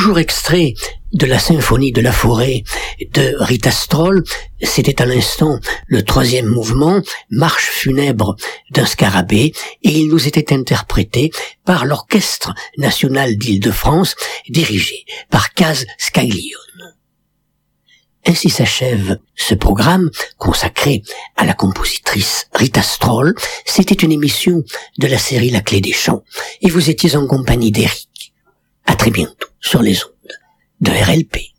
toujours extrait de la symphonie de la forêt de Rita Stroll. C'était à l'instant le 3e mouvement, marche funèbre d'un scarabée, et il nous était interprété par l'Orchestre national d'Île-de-France, dirigé par Kaz Skylion. Ainsi s'achève ce programme consacré à la compositrice Rita Stroll. C'était une émission de la série La Clé des Chants, et vous étiez en compagnie d'Éric. À très bientôt sur les ondes de RLP.